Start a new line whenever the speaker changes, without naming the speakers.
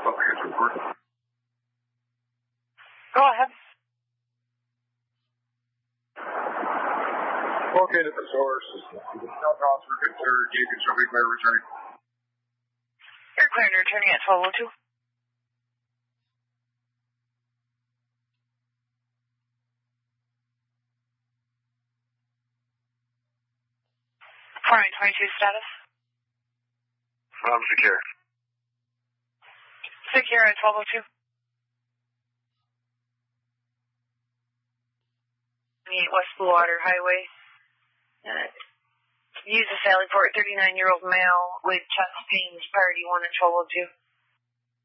Go ahead.
Located the source. No cause for concern. You can show me clear returning.
You're clear and returning at 1202. Flying 22 status.
Secure.
Secure at 1202. 28 West Bluewater Highway. Use a Sally Port, 39-year-old male with chest pains, priority 1 at 1202.